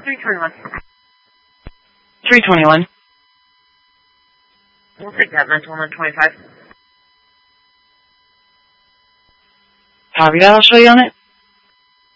321. 321. We'll take that mental 125. Copy that. I'll show you on it.